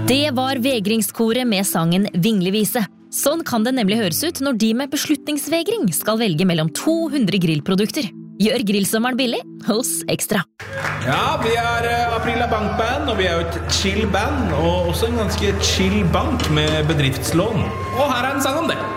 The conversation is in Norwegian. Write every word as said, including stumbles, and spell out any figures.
Det var vegringskoret med sangen Vinglevise. Sånn kan det nemlig høres ut når de med beslutningsvegring skal velge mellom to hundre grillprodukter. Gjør grillsommeren billig hos Ekstra. Ja, vi er Aprila Bankband, og vi er jo et chill band, og også en ganske chill bank med bedriftslån. Og her er en sang om det.